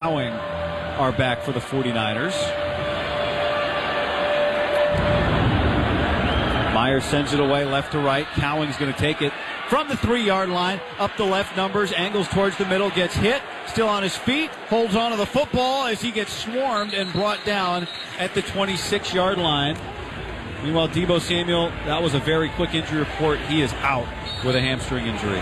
Cowing are back for the 49ers. Myers sends it away left to right. Cowing's going to take it from the 3-yard line, up the left numbers, angles towards the middle, gets hit, still on his feet, holds on to the football as he gets swarmed and brought down at the 26-yard line. Meanwhile, Deebo Samuel, that was a very quick injury report. He is out with a hamstring injury.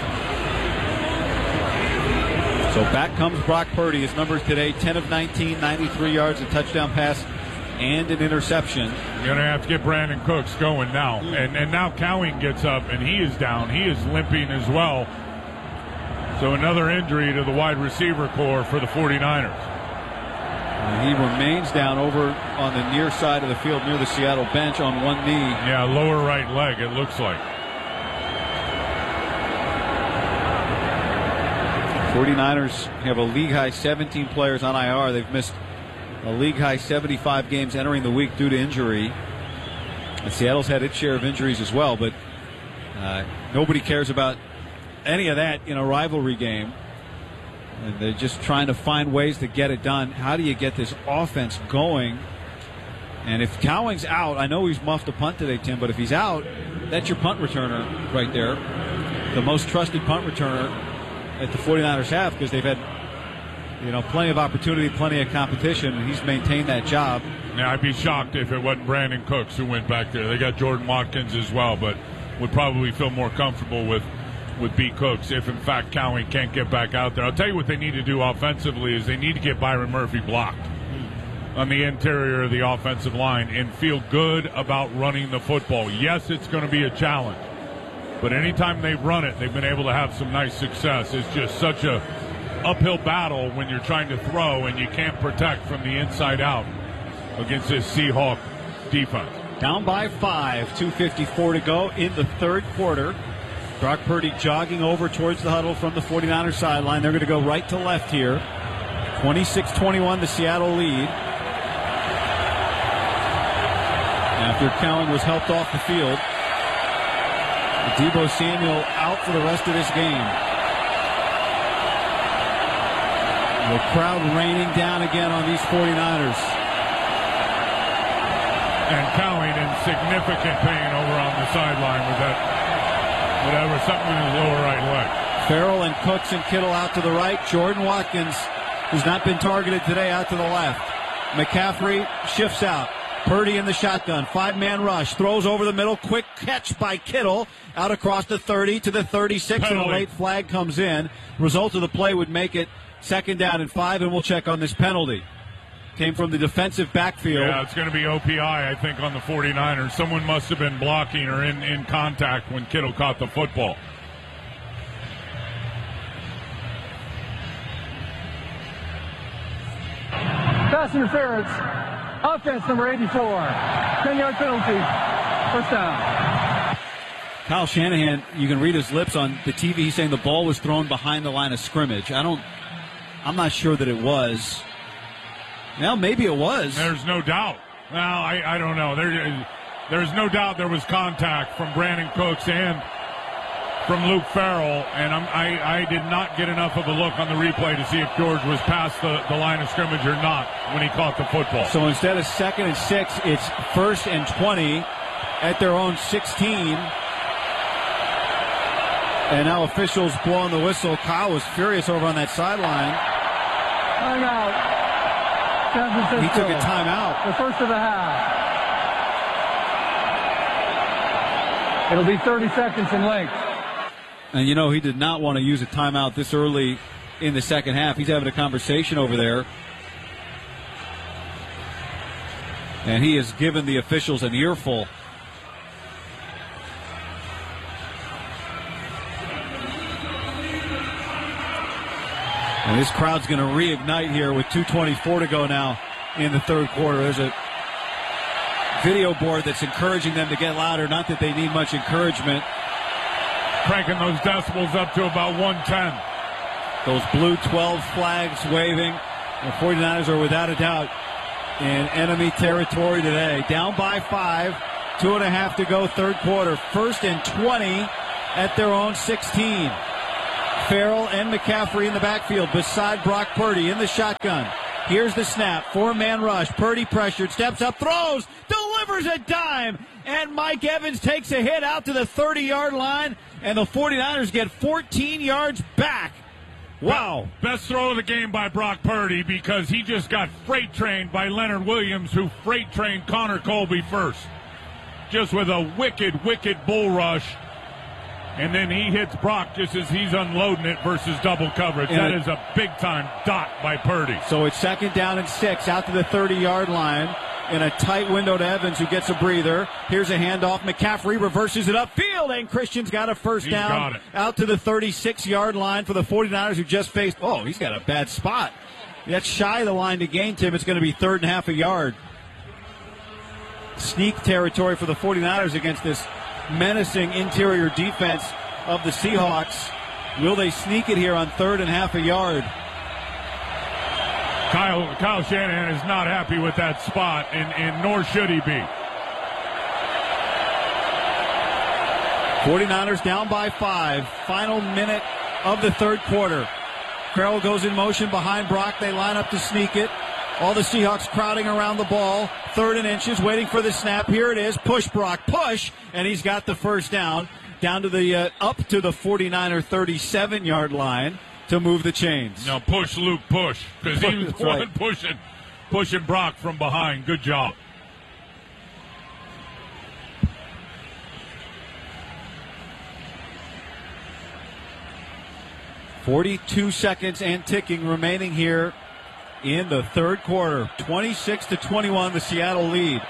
So back comes Brock Purdy. His numbers today, 10 of 19, 93 yards, a touchdown pass, and an interception. You're going to have to get Brandon Cooks going now. And now Cowing gets up, and he is down. He is limping as well. So another injury to the wide receiver core for the 49ers. He remains down over on the near side of the field near the Seattle bench on one knee. Yeah, lower right leg, it looks like. 49ers have a league-high 17 players on IR. They've missed a league-high 75 games entering the week due to injury. And Seattle's had its share of injuries as well, but nobody cares about any of that in a rivalry game. And they're just trying to find ways to get it done. How do you get this offense going? And if Cowing's out, I know he's muffed a punt today, Tim, but if he's out, that's your punt returner right there. The most trusted punt returner that the 49ers have, because they've had plenty of opportunity, plenty of competition, and he's maintained that job. Yeah, I'd be shocked if it wasn't Brandon Cooks who went back there. They got Jordan Watkins as well, but would probably feel more comfortable with B. Cooks if, in fact, Cowing can't get back out there. I'll tell you what they need to do offensively is they need to get Byron Murphy blocked on the interior of the offensive line and feel good about running the football. Yes, it's going to be a challenge, but anytime they've run it, they've been able to have some nice success. It's just such a uphill battle when you're trying to throw and you can't protect from the inside out against this Seahawk defense. Down by 5, 2:54 to go in the third quarter. Brock Purdy jogging over towards the huddle from the 49ers sideline. They're going to go right to left here. 26-21, the Seattle lead. After Cowing was helped off the field. Deebo Samuel out for the rest of this game. The crowd raining down again on these 49ers. And Cowing in significant pain over on the sideline with that. Whatever, something in his lower right leg. Farrell and Cooks and Kittle out to the right. Jordan Watkins, who's not been targeted today, out to the left. McCaffrey shifts out. Purdy in the shotgun. 5-man rush. Throws over the middle. Quick catch by Kittle. Out across the 30 to the 36. Penalty. And a late flag comes in. Result of the play would make it 2nd down and 5, and we'll check on this penalty. Came from the defensive backfield. Yeah, it's going to be OPI, I think, on the 49ers. Someone must have been blocking or in contact when Kittle caught the football. Pass interference. Offense number 84. 10-yard penalty. First down. Kyle Shanahan, you can read his lips on the TV. He's saying the ball was thrown behind the line of scrimmage. I'm not sure that it was. Well, maybe it was. There's no doubt. Well, I don't know. There's no doubt there was contact from Brandon Cooks and from Luke Farrell, and I did not get enough of a look on the replay to see if George was past the line of scrimmage or not when he caught the football. So instead of 2nd and 6, it's 1st and 20 at their own 16. And now officials blowing the whistle. Kyle was furious over on that sideline. Timeout. He took a timeout. The first of the half. It'll be 30 seconds in length. And he did not want to use a timeout this early in the second half. He's having a conversation over there. And he has given the officials an earful. And this crowd's going to reignite here with 2:24 to go now in the third quarter. There's a video board that's encouraging them to get louder. Not that they need much encouragement. Cranking those decibels up to about 110. Those blue 12 flags waving. The 49ers are without a doubt in enemy territory today. Down by 5, 2.5 to go, third quarter. 1st and 20 at their own 16. Farrell and McCaffrey in the backfield beside Brock Purdy in the shotgun. Here's the snap. 4-man rush. Purdy pressured. Steps up. Throws. Delivers a dime. And Mike Evans takes a hit out to the 30-yard line. And the 49ers get 14 yards back. Wow. Best throw of the game by Brock Purdy because he just got freight trained by Leonard Williams, who freight trained Connor Colby first. Just with a wicked, wicked bull rush. And then he hits Brock just as he's unloading it versus double coverage. That is a big-time dot by Purdy. So it's 2nd down and 6 out to the 30-yard line in a tight window to Evans, who gets a breather. Here's a handoff. McCaffrey reverses it upfield, and Christian's got a first down out to the 36-yard line for the 49ers, who just faced. Oh, he's got a bad spot. That's shy of the line to gain, Tim. It's going to be 3rd and half a yard. Sneak territory for the 49ers against this menacing interior defense of the Seahawks. Will they sneak it here on 3rd and half a yard? Kyle Shanahan is not happy with that spot, and nor should he be. 49ers down by 5. Final minute of the 3rd quarter. Carroll goes in motion behind Brock. They line up to sneak it. All the Seahawks crowding around the ball. 3rd and inches, waiting for the snap. Here it is. Push, Brock, push. And he's got the first down. Down to the up to the 49er 37-yard line to move the chains. No, push, Luke, push. Because he was the one pushing Brock from behind. Good job. .42 seconds and ticking remaining here in the 3rd quarter. 26-21, the Seattle lead.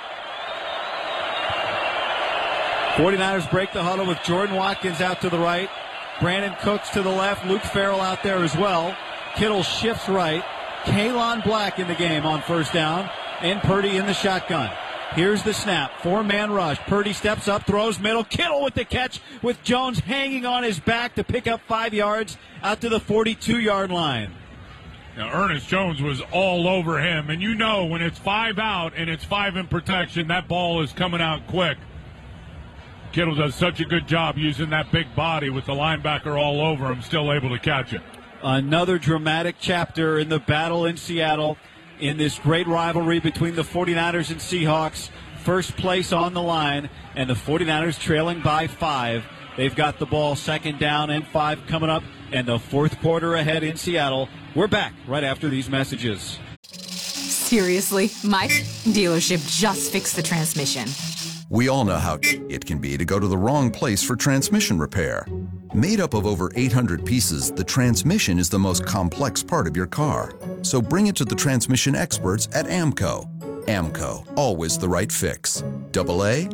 49ers break the huddle with Jordan Watkins out to the right. Brandon Cooks to the left. Luke Farrell out there as well. Kittle shifts right. Kalon Black in the game on first down. And Purdy in the shotgun. Here's the snap. 4-man rush. Purdy steps up, throws middle. Kittle with the catch, with Jones hanging on his back to pick up 5 yards out to the 42-yard line. Now, Ernest Jones was all over him. And you know when it's 5 out and it's 5 in protection, that ball is coming out quick. Kittle does such a good job using that big body with the linebacker all over him, still able to catch it. Another dramatic chapter in the battle in Seattle in this great rivalry between the 49ers and Seahawks. First place on the line, and the 49ers trailing by 5. They've got the ball 2nd down and 5 coming up, and the 4th quarter ahead in Seattle. We're back right after these messages. Seriously, Mike, dealership just fixed the transmission. We all know how it can be to go to the wrong place for transmission repair. Made up of over 800 pieces, the transmission is the most complex part of your car. So bring it to the transmission experts at AMCO. AMCO, always the right fix. AA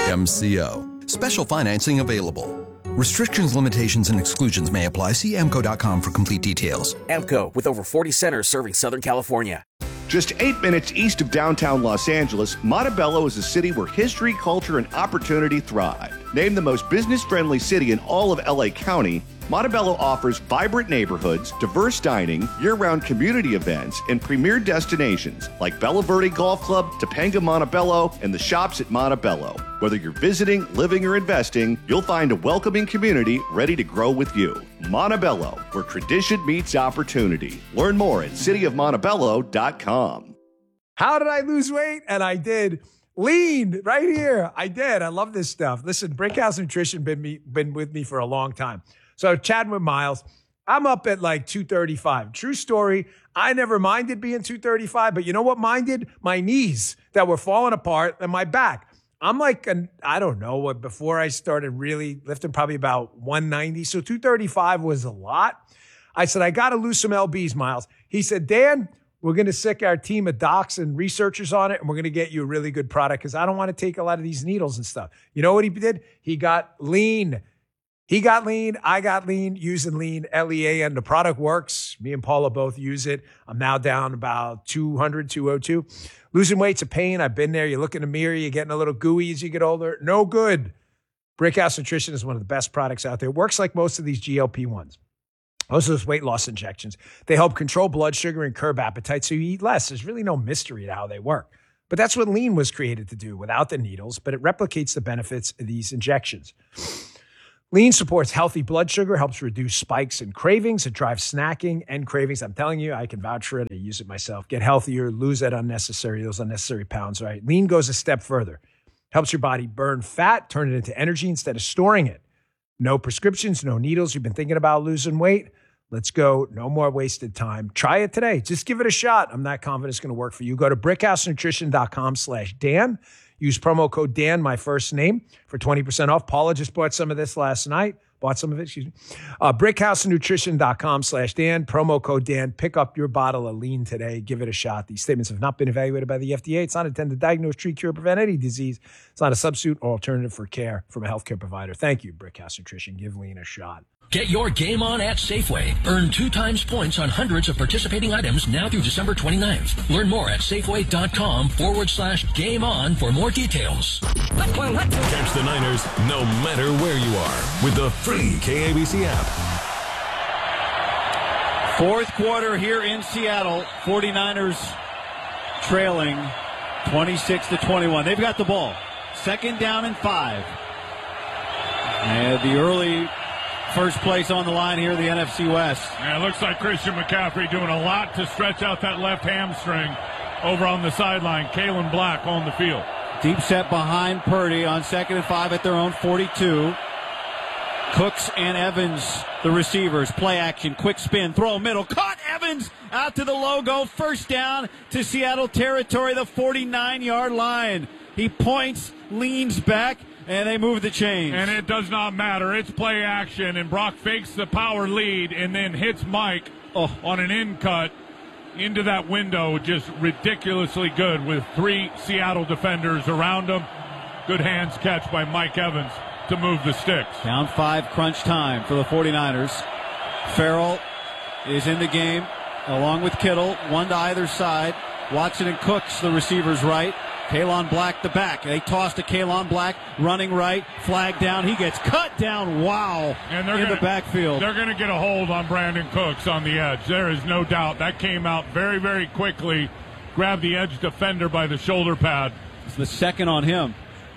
MCO. Special financing available. Restrictions, limitations, and exclusions may apply. See AMCO.com for complete details. AMCO, with over 40 centers serving Southern California. Just 8 minutes east of downtown Los Angeles, Montebello is a city where history, culture, and opportunity thrive. Named the most business-friendly city in all of LA County, Montebello offers vibrant neighborhoods, diverse dining, year-round community events, and premier destinations like Bella Verde Golf Club, Topanga Montebello, and the shops at Montebello. Whether you're visiting, living, or investing, you'll find a welcoming community ready to grow with you. Montebello, where tradition meets opportunity. Learn more at cityofmontebello.com. How did I lose weight? And I did. Lean right here. I did. I love this stuff. Listen, Brickhouse Nutrition been with me for a long time. So chatting with Miles, I'm up at like 235. True story. I never minded being 235, but you know what minded? My knees that were falling apart and my back. I'm like, I don't know what, before I started really lifting, probably about 190. So 235 was a lot. I said, I got to lose some LBs, Miles. He said, Dan, we're going to sick our team of docs and researchers on it, and we're going to get you a really good product because I don't want to take a lot of these needles and stuff. You know what he did? He got lean. He got lean. I got lean, using lean, Lean. The product works. Me and Paula both use it. I'm now down about 200, 202. Losing weight's a pain. I've been there. You look in the mirror, you're getting a little gooey as you get older. No good. Brickhouse Nutrition is one of the best products out there. It works like most of these GLP-1s. Most of those weight loss injections. They help control blood sugar and curb appetite so you eat less. There's really no mystery to how they work. But that's what lean was created to do without the needles, but it replicates the benefits of these injections. Lean supports healthy blood sugar, helps reduce spikes and cravings. It drives snacking and cravings. I'm telling you, I can vouch for it. I use it myself. Get healthier, lose those unnecessary pounds, right? Lean goes a step further. Helps your body burn fat, turn it into energy instead of storing it. No prescriptions, no needles. You've been thinking about losing weight? Let's go. No more wasted time. Try it today. Just give it a shot. I'm not confident it's going to work for you. Go to brickhousenutrition.com/Dan. Use promo code Dan, my first name, for 20% off. Paula just bought some of this last night. Brickhousenutrition.com/Dan. Promo code Dan. Pick up your bottle of Lean today. Give it a shot. These statements have not been evaluated by the FDA. It's not intended to diagnose, treat, cure, prevent any disease. It's not a substitute or alternative for care from a healthcare provider. Thank you, Brickhouse Nutrition. Give Lean a shot. Get your game on at Safeway. Earn 2 times points on hundreds of participating items now through December 29th. Learn more at Safeway.com/game on for more details. Catch the Niners no matter where you are with the free KABC app. Fourth quarter here in Seattle. 49ers trailing 26-21. They've got the ball. 2nd down and 5. And the early first place on the line here in the NFC West. Yeah, it looks like Christian McCaffrey doing a lot to stretch out that left hamstring over on the sideline. Kalen Black on the field. Deep set behind Purdy on 2nd and 5 at their own 42. Cooks and Evans, the receivers. Play action, quick spin, throw middle. Caught Evans out to the logo. First down to Seattle territory, the 49-yard line. He points, leans back, and they move the chains. And it does not matter. It's play action, and Brock fakes the power lead and then hits Mike on an in cut into that window. Just ridiculously good with 3 Seattle defenders around him. Good hands catch by Mike Evans to move the sticks. Down 5, crunch time for the 49ers. Farrell is in the game along with Kittle, one to either side. Watson and Cooks, the receivers right. Kalen Black the back. They toss to Kalen Black, running right, flag down. He gets cut down, in the backfield. They're going to get a hold on Brandon Cooks on the edge. There is no doubt. That came out very, very quickly. Grabbed the edge defender by the shoulder pad. It's the second on him.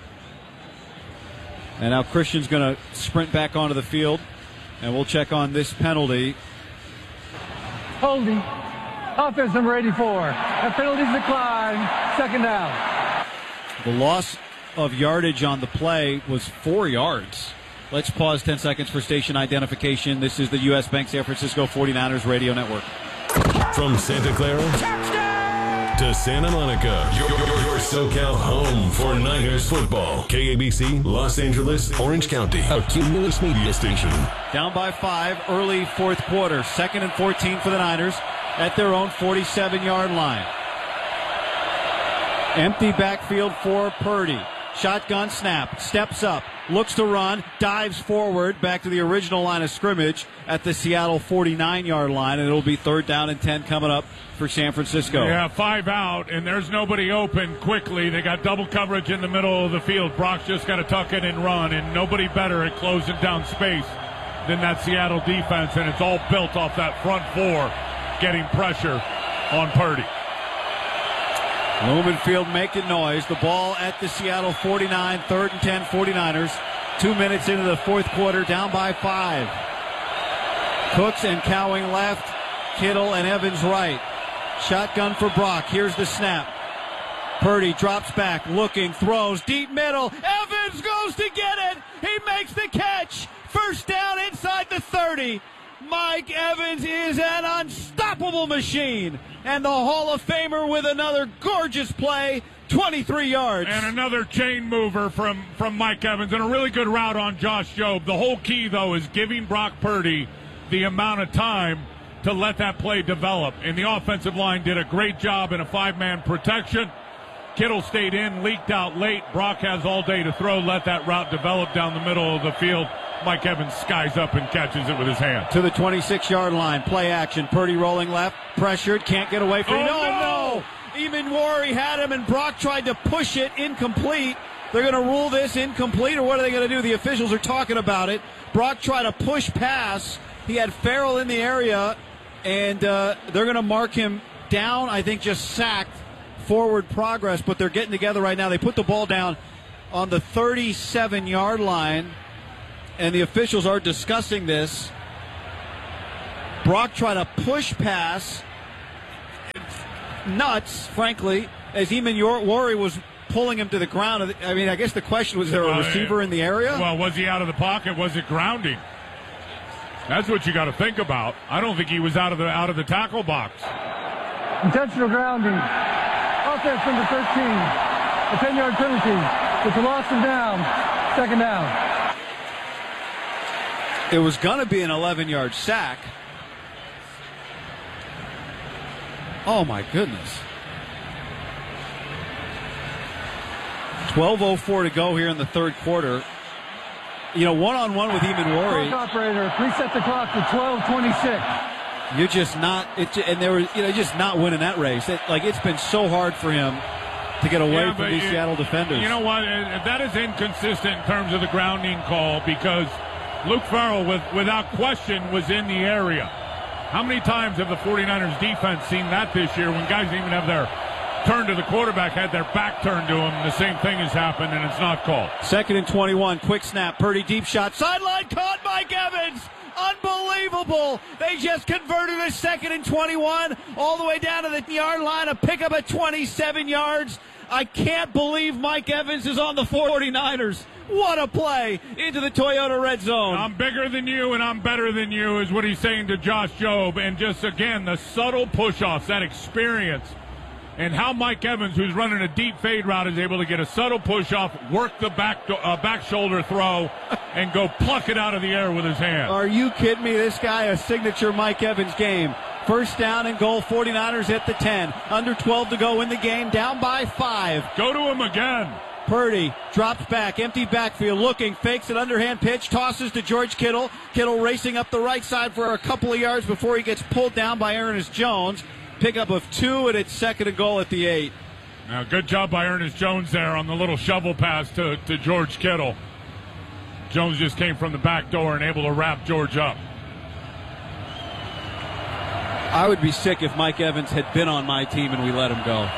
And now Christian's going to sprint back onto the field, and we'll check on this penalty. Holding. Offense number 84. That penalty's declined. 2nd down. The loss of yardage on the play was 4 yards. Let's pause 10 seconds for station identification. This is the U.S. Bank San Francisco 49ers Radio Network. From Santa Clara to Santa Monica, your SoCal home for Niners football. KABC, Los Angeles, Orange County, a Cumulus media station. Down by 5, early fourth quarter. 2nd and 14 for the Niners at their own 47-yard line. Empty backfield for Purdy. Shotgun snap, steps up, looks to run, dives forward back to the original line of scrimmage at the Seattle 49-yard line, and it'll be 3rd down and 10 coming up for San Francisco. Yeah, 5 out, and there's nobody open quickly. They got double coverage in the middle of the field. Brock's just got to tuck it and run, and nobody better at closing down space than that Seattle defense, and it's all built off that front 4 getting pressure on Purdy. Lumen Field making noise. The ball at the Seattle 49, 3rd and 10 49ers. 2 minutes into the fourth quarter, down by 5. Cooks and Cowing left, Kittle and Evans right. Shotgun for Brock. Here's the snap. Purdy drops back, looking, throws, deep middle. Evans goes to get it. He makes the catch. First down inside the 30. Mike Evans is an unstoppable machine. And the Hall of Famer with another gorgeous play, 23 yards. And another chain mover from Mike Evans, and a really good route on Josh Jobe. The whole key, though, is giving Brock Purdy the amount of time to let that play develop. And the offensive line did a great job in a 5-man protection. Kittle stayed in, leaked out late. Brock has all day to throw, let that route develop down the middle of the field. Mike Evans skies up and catches it with his hand. To the 26-yard line, play action. Purdy rolling left, pressured, can't get away from it. No! Emanwari had him, and Brock tried to push it, incomplete. They're going to rule this incomplete, or what are they going to do? The officials are talking about it. Brock tried to push pass. He had Farrell in the area, and they're going to mark him down, I think just sacked. Forward progress, but they're getting together right now. They put the ball down on the 37-yard line. and the officials are discussing this. Brock tried to push pass. Nuts, frankly, as Eamon Worry was pulling him to the ground. I mean, I guess the question was there a receiver in the area? Well, was he out of the pocket? Was it grounding? That's what you got to think about. I don't think he was out of the tackle box. Intentional grounding. Offense number 13. A 10-yard penalty. It's a loss of down. Second down. It was going to be an 11-yard sack. Oh, my goodness. 12:04 to go here in the third quarter. You know, one-on-one with Eamon Worry. Clock operator, reset the clock to 12:26. You're just not, just not winning that race. It's been so hard for him to get away from these Seattle defenders. You know what? That is inconsistent in terms of the grounding call because Luke Farrell, without question, was in the area. How many times have the 49ers defense seen that this year when guys even have their turn to the quarterback, had their back turned to him, the same thing has happened, and it's not called. 2nd and 21, quick snap, Purdy deep shot, sideline caught, Mike Evans! Unbelievable! They just converted a 2nd and 21 all the way down to the yard line, a pickup at 27 yards. I can't believe Mike Evans is on the 49ers. What a play into the Toyota red zone. I'm bigger than you and I'm better than you is what he's saying to Josh Jobe. And just, again, the subtle push-offs, that experience, and how Mike Evans, who's running a deep fade route, is able to get a subtle push-off, work the back shoulder throw, and go pluck it out of the air with his hand. Are you kidding me? This guy, a signature Mike Evans game. First down and goal, 49ers at the 10. Under 12 to go in the game, down by 5. Go to him again. Purdy drops back, empty backfield, looking, fakes an underhand pitch, tosses to George Kittle. Kittle racing up the right side for a couple of yards before he gets pulled down by Ernest Jones. Pickup of 2, and it's 2nd and goal at the 8. Now, good job by Ernest Jones there on the little shovel pass to George Kittle. Jones just came from the back door and able to wrap George up. I would be sick if Mike Evans had been on my team and we let him go.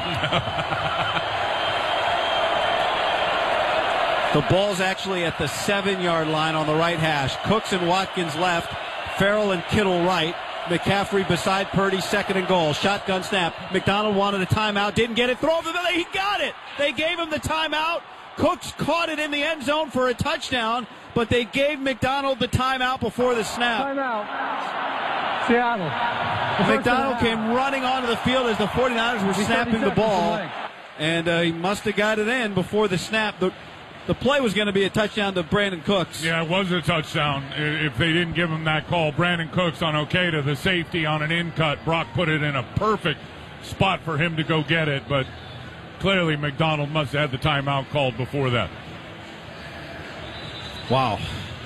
The ball's actually at the 7-yard line on the right hash. Cooks and Watkins left. Farrell and Kittle right. McCaffrey beside Purdy, 2nd and goal. Shotgun snap. McDonald wanted a timeout. Didn't get it. Throw the middle. He got it. They gave him the timeout. Cooks caught it in the end zone for a touchdown, but they gave McDonald the timeout before the snap. Timeout. Seattle. McDonald came running onto the field as the 49ers were snapping the ball, and he must have got it in before the snap. The play was going to be a touchdown to Brandon Cooks. Yeah, it was a touchdown if they didn't give him that call. Brandon Cooks on Okada, the safety on an in-cut. Brock put it in a perfect spot for him to go get it, but clearly McDonald must have had the timeout called before that. Wow.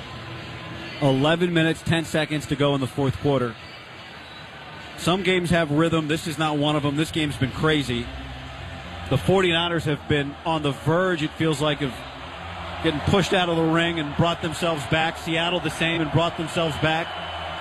11 minutes, 10 seconds to go in the fourth quarter. Some games have rhythm. This is not one of them. This game's been crazy. The 49ers have been on the verge, it feels like, of getting pushed out of the ring and brought themselves back. Seattle the same and brought themselves back.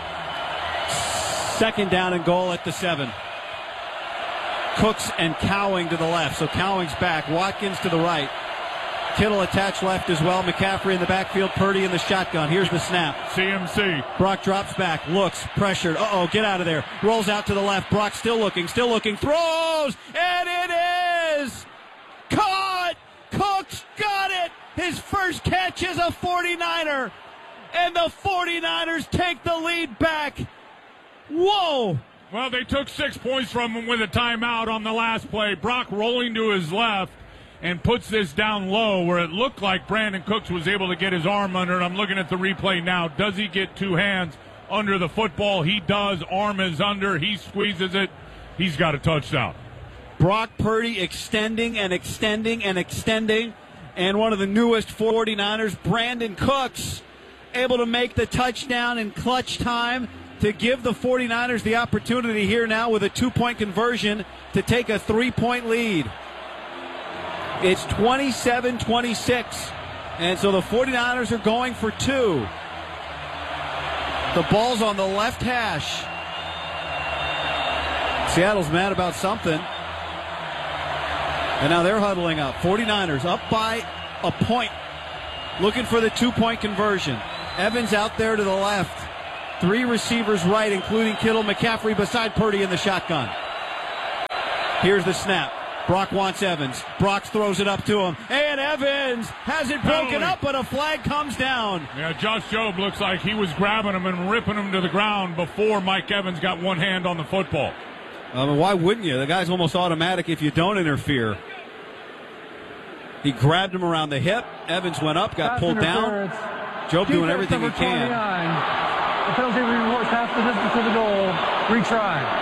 2nd down and goal at the 7. Cooks and Cowing to the left. So Cowing's back. Watkins to the right. Kittle attached left as well. McCaffrey in the backfield. Purdy in the shotgun. Here's the snap. CMC. Brock drops back. Looks. Pressured. Uh-oh. Get out of there. Rolls out to the left. Brock still looking. Throws. And it is caught. Cooks got it. His first catch as a 49er. And the 49ers take the lead back. Whoa. Well, they took 6 points from him with a timeout on the last play. Brock rolling to his left and puts this down low where it looked like Brandon Cooks was able to get his arm under it. I'm looking at the replay now. Does he get 2 hands under the football? He does. Arm is under. He squeezes it. He's got a touchdown. Brock Purdy extending and extending and extending. And one of the newest 49ers, Brandon Cooks, able to make the touchdown in clutch time to give the 49ers the opportunity here now with a 2-point conversion to take a 3-point lead. It's 27-26. And so the 49ers are going for 2. The ball's on the left hash. Seattle's mad about something. And now they're huddling up. 49ers up by a point. Looking for the 2-point conversion. Evans out there to the left. 3 receivers right, including Kittle, McCaffrey beside Purdy in the shotgun. Here's the snap. Brock wants Evans. Brock throws it up to him. And Evans has it broken up, but a flag comes down. Yeah, Josh Jobe looks like he was grabbing him and ripping him to the ground before Mike Evans got one hand on the football. Why wouldn't you? The guy's almost automatic if you don't interfere. He grabbed him around the hip. Evans went up, got pulled down. Jobe doing everything he can. The penalty rewards half the distance to the goal. Retry.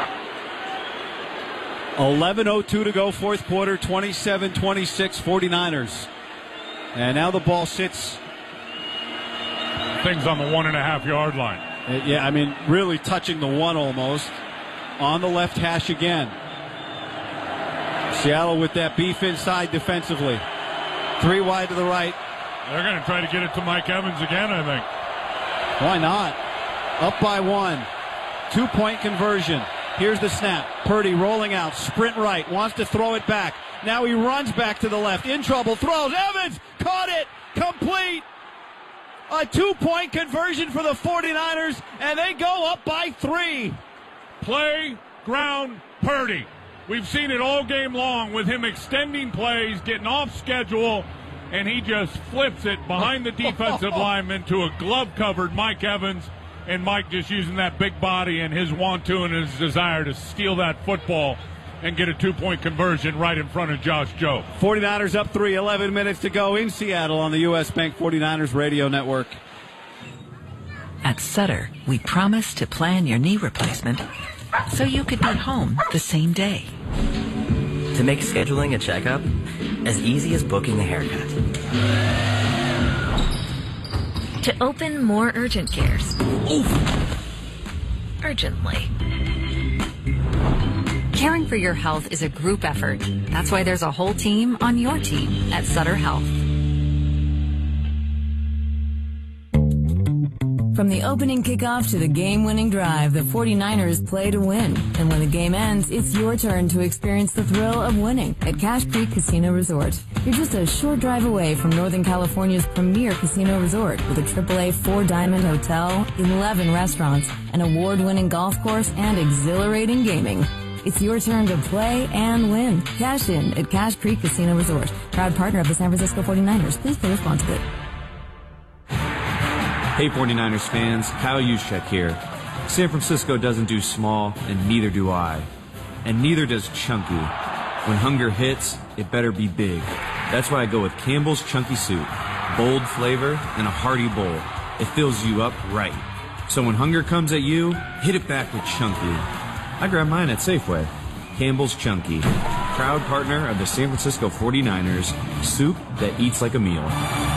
11:02 to go, fourth quarter, 27-26, 49ers. And now the ball sits. Things on the 1.5-yard line. Yeah, I mean, really touching the 1 almost. On the left hash again. Seattle with that beef inside defensively. 3 wide to the right. They're going to try to get it to Mike Evans again, I think. Why not? Up by 1. 2-point conversion. Here's the snap. Purdy rolling out. Sprint right. Wants to throw it back. Now he runs back to the left. In trouble. Throws. Evans caught it. Complete. A 2-point conversion for the 49ers, and they go up by 3. Playground Purdy. We've seen it all game long with him extending plays, getting off schedule, and he just flips it behind the defensive lineman to a glove-covered Mike Evans. And Mike just using that big body and his want-to and his desire to steal that football and get a 2-point conversion right in front of Josh Jobe. 49ers up 3, 11 minutes to go in Seattle on the U.S. Bank 49ers radio network. At Sutter, we promise to plan your knee replacement so you could be home the same day. To make scheduling a checkup as easy as booking a haircut. To open more urgent cares. Urgently. Caring for your health is a group effort. That's why there's a whole team on your team at Sutter Health. From the opening kickoff to the game-winning drive, the 49ers play to win. And when the game ends, it's your turn to experience the thrill of winning at Cache Creek Casino Resort. You're just a short drive away from Northern California's premier casino resort with a AAA 4-diamond hotel, 11 restaurants, an award-winning golf course, and exhilarating gaming. It's your turn to play and win. Cash in at Cache Creek Casino Resort. Proud partner of the San Francisco 49ers. Please play responsibly. Hey 49ers fans, Kyle Juszczyk here. San Francisco doesn't do small, and neither do I. And neither does Chunky. When hunger hits, it better be big. That's why I go with Campbell's Chunky Soup. Bold flavor and a hearty bowl. It fills you up right. So when hunger comes at you, hit it back with Chunky. I grab mine at Safeway. Campbell's Chunky. Proud partner of the San Francisco 49ers. Soup that eats like a meal.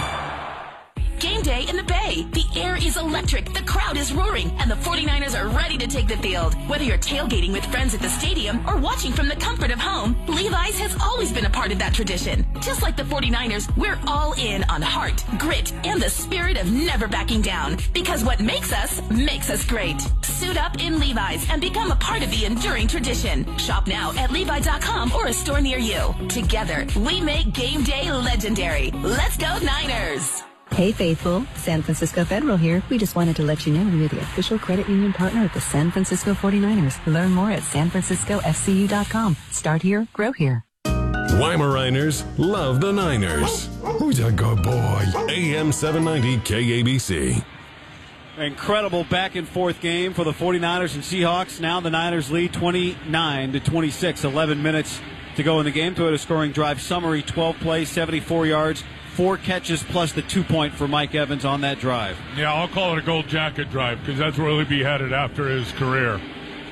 Game day in the Bay. The air is electric, the crowd is roaring, and the 49ers are ready to take the field. Whether you're tailgating with friends at the stadium or watching from the comfort of home, Levi's has always been a part of that tradition. Just like the 49ers, we're all in on heart, grit, and the spirit of never backing down. Because what makes us great. Suit up in Levi's and become a part of the enduring tradition. Shop now at Levi.com or a store near you. Together, we make game day legendary. Let's go Niners! Hey faithful, San Francisco Federal here. We just wanted to let you know we're the official credit union partner of the San Francisco 49ers. Learn more at sanfranciscofcu.com. Start here, grow here. Weimaraners love the Niners. Who's a good boy? AM 790 KABC. Incredible back and forth game for the 49ers and Seahawks. Now the Niners lead 29-26. 11 minutes to go in the game. Toyota scoring drive summary, 12 plays, 74 yards. 4 catches plus the 2-point for Mike Evans on that drive. Yeah, I'll call it a gold jacket drive because that's where he'll be headed after his career.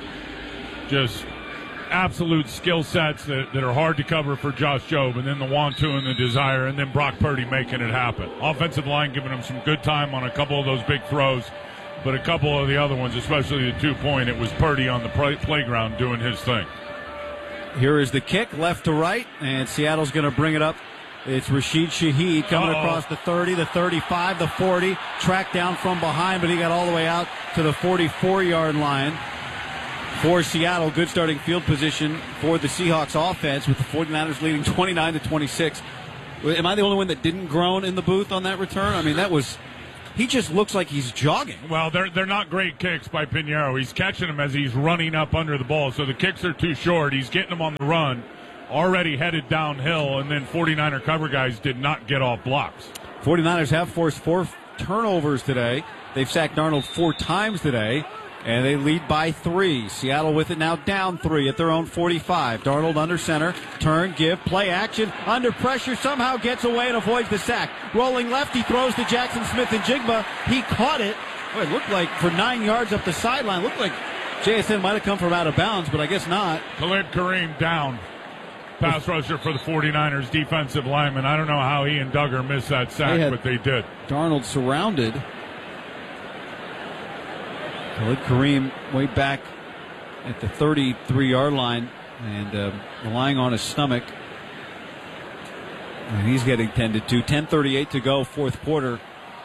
Just absolute skill sets that are hard to cover for Josh Jobe, and then the want-to and the desire, and then Brock Purdy making it happen. Offensive line giving him some good time on a couple of those big throws, but a couple of the other ones, especially the 2-point, it was Purdy on the playground doing his thing. Here is the kick, left to right, and Seattle's going to bring it up. It's Rashid Shaheed coming across the 30, the 35, the 40, tracked down from behind, but he got all the way out to the 44-yard line for Seattle. Good starting field position for the Seahawks offense with the 49ers leading 29-26. Am I the only one that didn't groan in the booth on that return? I mean, that was he just looks like he's jogging. Well, they're not great kicks by Pinheiro. He's catching them as he's running up under the ball, so the kicks are too short. He's getting them on the run, already headed downhill, and then 49er cover guys did not get off blocks. 49ers have forced 4 turnovers today. They've sacked Darnold 4 times today, and they lead by 3. Seattle with it now down 3 at their own 45. Darnold under center, turn, give, play action, under pressure, somehow gets away and avoids the sack. Rolling left, he throws to Jackson Smith-Njigba. He caught it. Boy, it looked like for 9 yards up the sideline. Looked like JSN might have come from out of bounds, but I guess not. Khalid Kareem down. Pass rusher for the 49ers, defensive lineman. I don't know how he and Duggar missed that sack, but they did. Darnold surrounded. Khalid Kareem way back at the 33-yard line and lying on his stomach. And he's getting tended to. 10:38 to go, fourth quarter.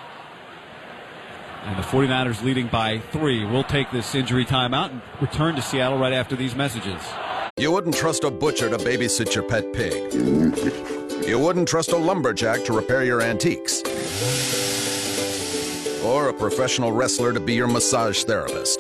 And the 49ers leading by 3. We'll take this injury timeout and return to Seattle right after these messages. You wouldn't trust a butcher to babysit your pet pig. You wouldn't trust a lumberjack to repair your antiques. Or a professional wrestler to be your massage therapist.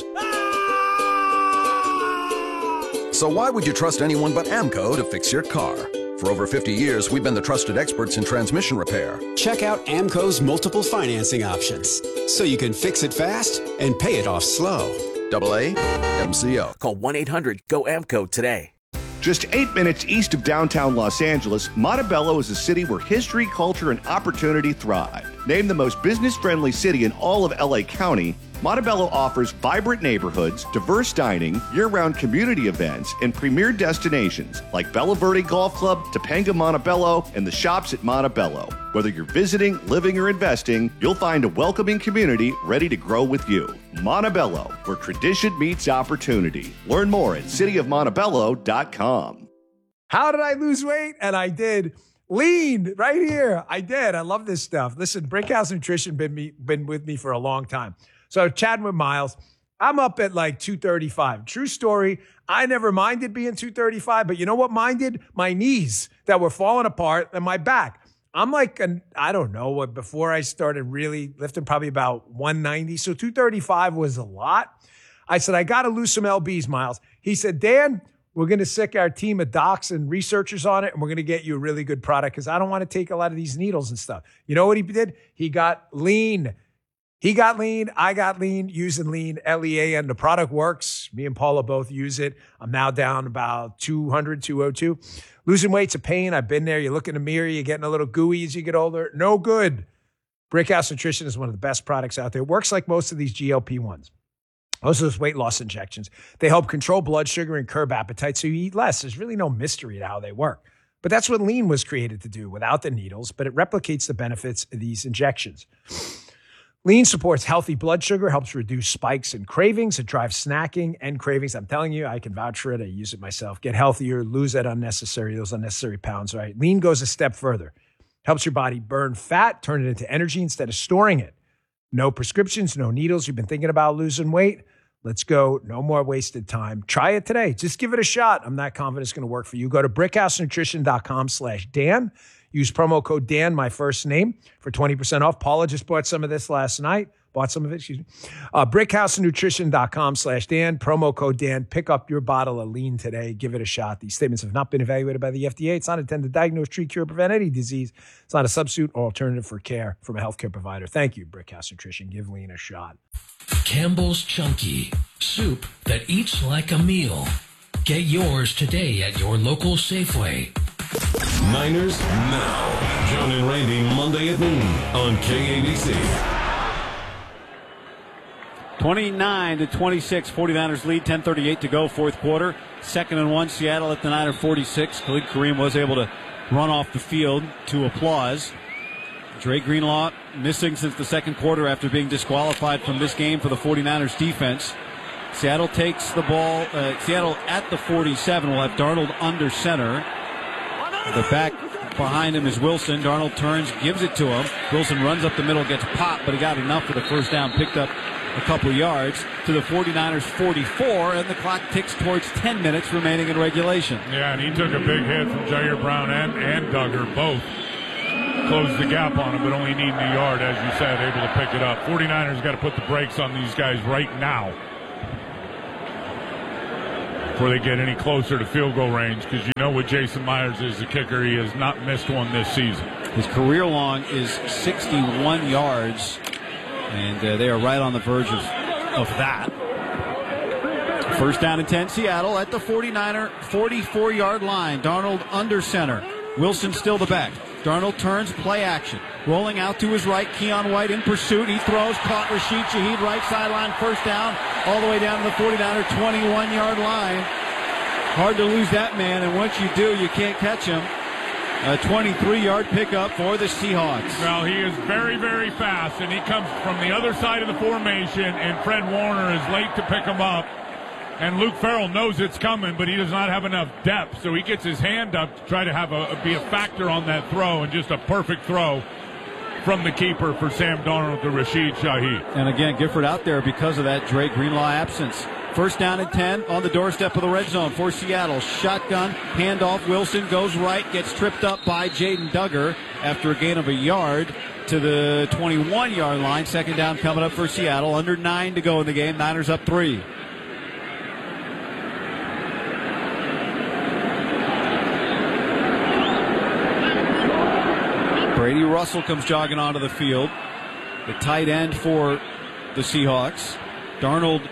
So why would you trust anyone but AMCO to fix your car? For over 50 years, we've been the trusted experts in transmission repair. Check out AMCO's multiple financing options, so you can fix it fast and pay it off slow. AA MCO. Call 1-800-GO-AMCO today. Just 8 minutes east of downtown Los Angeles, Montebello is a city where history, culture, and opportunity thrive. Named the most business-friendly city in all of LA County, Montebello offers vibrant neighborhoods, diverse dining, year-round community events, and premier destinations like Bella Verde Golf Club, Topanga Montebello, and the shops at Montebello. Whether you're visiting, living, or investing, you'll find a welcoming community ready to grow with you. Montebello, where tradition meets opportunity. Learn more at cityofmontebello.com. How did I lose weight? And I did. Lean right here. I did. I love this stuff. Listen, Brickhouse Nutrition been with me for a long time. So chatting with Miles, I'm up at like 235. True story. I never minded being 235, but you know what minded? My knees that were falling apart and my back. I'm like, I don't know what, before I started really lifting, probably about 190. So 235 was a lot. I said, I got to lose some LBs, Miles. He said, Dan, we're going to sick our team of docs and researchers on it, and we're going to get you a really good product because I don't want to take a lot of these needles and stuff. You know what he did? He got lean. He got lean. I got lean using lean, LEAN. The product works. Me and Paula both use it. I'm now down about 200, 202. Losing weight's a pain. I've been there. You look in the mirror, you're getting a little gooey as you get older. No good. Brickhouse Nutrition is one of the best products out there. It works like most of these GLP-1s. Most of those weight loss injections. They help control blood sugar and curb appetite so you eat less. There's really no mystery to how they work. But that's what lean was created to do without the needles, but it replicates the benefits of these injections. Lean supports healthy blood sugar, helps reduce spikes and cravings. It drives snacking and cravings. I'm telling you, I can vouch for it. I use it myself. Get healthier, lose those unnecessary pounds, right? Lean goes a step further. Helps your body burn fat, turn it into energy instead of storing it. No prescriptions, no needles. You've been thinking about losing weight? Let's go. No more wasted time. Try it today. Just give it a shot. I'm not confident it's going to work for you. Go to brickhousenutrition.com/Dan. Use promo code Dan, my first name, for 20% off. Paula just bought some of this last night. Brickhousenutrition.com/Dan. Promo code Dan. Pick up your bottle of lean today. Give it a shot. These statements have not been evaluated by the FDA. It's not intended to diagnose, treat, cure, or prevent any disease. It's not a substitute or alternative for care from a healthcare provider. Thank you, Brickhouse Nutrition. Give lean a shot. Campbell's Chunky, soup that eats like a meal. Get yours today at your local Safeway. Niners Now. John and Randy, Monday at noon on KABC. 29-26, 49ers lead, 10:38 to go, fourth quarter. 2nd and 1, Seattle at the Niner 46. Khalid Kareem was able to run off the field to applause. Dre Greenlaw missing since the second quarter after being disqualified from this game for the 49ers defense. Seattle takes the ball. Seattle at the 47 will have Darnold under center. The back behind him is Wilson. Darnold turns, gives it to him. Wilson runs up the middle, gets popped, but he got enough for the first down, picked up a couple yards to the 49ers 44, and the clock ticks towards 10 minutes remaining in regulation. Yeah, and he took a big hit from Jair Brown and Duggar, both. close the gap on them, but only needing a yard, as you said, able to pick it up. 49ers got to put the brakes on these guys right now before they get any closer to field goal range, because you know what Jason Myers is, the kicker. He has not missed one this season. His career long is 61 yards, and they are right on the verge of that. First down and 10, Seattle at the 49er 44-yard line. Darnold under center. Wilson still the back. Darnold turns, play action. Rolling out to his right, Keon White in pursuit. He throws, caught Rashid Shaheed, right sideline, first down, all the way down to the 49er 21-yard line. Hard to lose that man, and once you do, you can't catch him. A 23-yard pickup for the Seahawks. Well, he is very, very fast, and he comes from the other side of the formation, and Fred Warner is late to pick him up. And Luke Farrell knows it's coming, but he does not have enough depth, so he gets his hand up to try to be a factor on that throw, and just a perfect throw from the keeper for Sam Darnold to Rashid Shaheed. And again, Gifford out there because of that Dre Greenlaw absence. First down and 10 on the doorstep of the red zone for Seattle. Shotgun, handoff, Wilson goes right, gets tripped up by Jaden Duggar after a gain of a yard to the 21-yard line. Second down coming up for Seattle. Under 9 to go in the game. Niners up 3. Brady Russell comes jogging onto the field. The tight end for the Seahawks. Darnold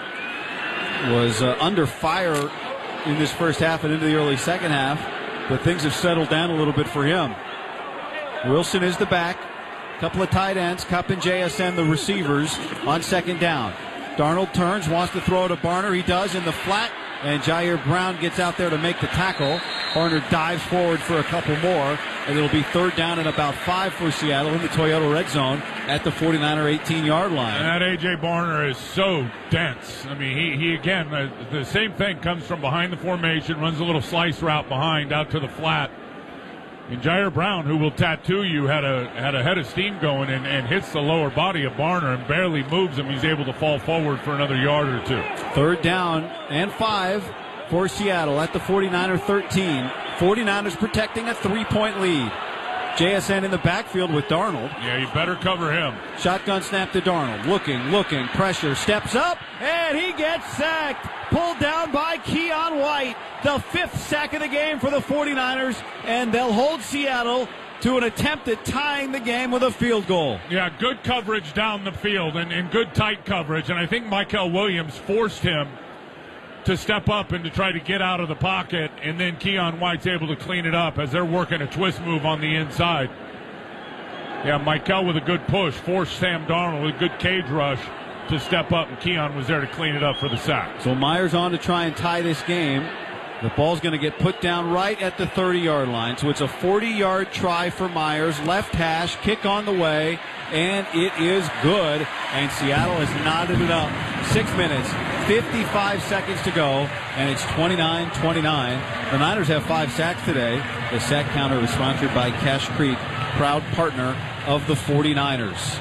was under fire in this first half and into the early second half, but things have settled down a little bit for him. Wilson is the back. Couple of tight ends, Kupp and JSN the receivers on second down. Darnold turns, wants to throw to Barner. He does in the flat, and Jair Brown gets out there to make the tackle. Barner dives forward for a couple more, and it'll be third down and about 5 for Seattle in the Toyota red zone at the 49er 18-yard line. And that A.J. Barner is so dense. I mean, he again, the same thing, comes from behind the formation, runs a little slice route behind out to the flat. And Jair Brown, who will tattoo you, had a head of steam going and hits the lower body of Barner and barely moves him. He's able to fall forward for another yard or two. Third down and 5 for Seattle at the 49er 13. 49ers protecting a 3-point lead. JSN in the backfield with Darnold. Yeah, you better cover him. Shotgun snap to Darnold. Looking, pressure, steps up, and he gets sacked. Pulled down by Keon White. The 5th sack of the game for the 49ers, and they'll hold Seattle to an attempt at tying the game with a field goal. Yeah, good coverage down the field and good tight coverage, and I think Michael Williams forced him to step up and to try to get out of the pocket, and then Keon White's able to clean it up as they're working a twist move on the inside. Yeah, Michael with a good push forced Sam Darnold with a good cage rush to step up, and Keon was there to clean it up for the sack. So Myers on to try and tie this game. The ball's going to get put down right at the 30-yard line. So it's a 40-yard try for Myers. Left hash, kick on the way, and it is good. And Seattle has knotted it up. 6 minutes, 55 seconds to go, and it's 29-29. The Niners have 5 sacks today. The sack counter is sponsored by Cache Creek, proud partner of the 49ers.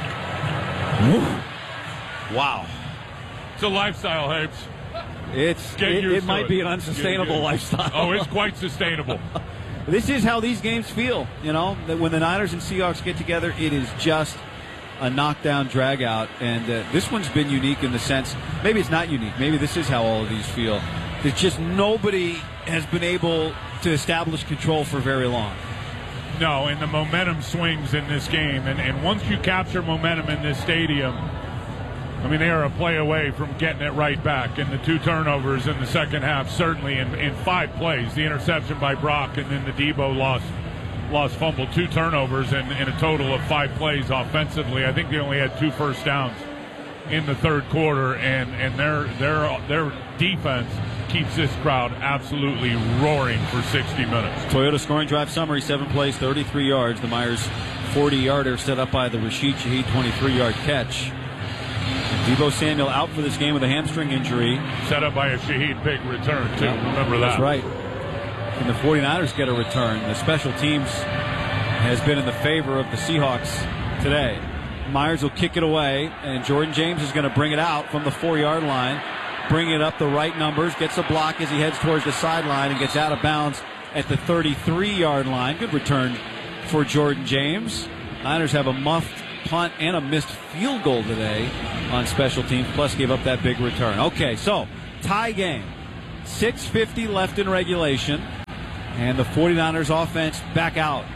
Woo. Wow. It's a lifestyle, Habes. It might be an unsustainable lifestyle. Oh, it's quite sustainable. This is how these games feel. You know, when the Niners and Seahawks get together, it is just a knockdown, drag out. And this one's been unique in the sense, maybe it's not unique. Maybe this is how all of these feel. There's just nobody has been able to establish control for very long. No, and the momentum swings in this game. And once you capture momentum in this stadium, I mean, they are a play away from getting it right back. And the 2 turnovers in the second half, certainly in 5 plays. The interception by Brock and then the Debo lost fumble. 2 turnovers in a total of 5 plays offensively. I think they only had 2 first downs in the third quarter. And their defense keeps this crowd absolutely roaring for 60 minutes. Toyota scoring drive summary, 7 plays, 33 yards. The Myers 40-yarder set up by the Rashid Shaheed 23-yard catch. Deebo Samuel out for this game with a hamstring injury. Set up by a Shaheed big return, too. Yep. Remember that. That's right. And the 49ers get a return. The special teams has been in the favor of the Seahawks today. Myers will kick it away, and Jordan James is going to bring it out from the 4-yard line. Bring it up the right numbers. Gets a block as he heads towards the sideline and gets out of bounds at the 33-yard line. Good return for Jordan James. Niners have a muffed punt and a missed field goal today on special teams, plus gave up that big return. Okay, so tie game. 6:50 left in regulation, and the 49ers offense back out.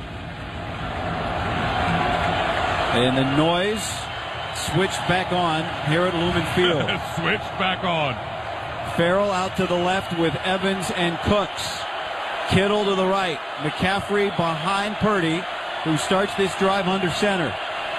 And the noise switched back on here at Lumen Field. Switched back on. Farrell out to the left with Evans and Cooks. Kittle to the right. McCaffrey behind Purdy, who starts this drive under center.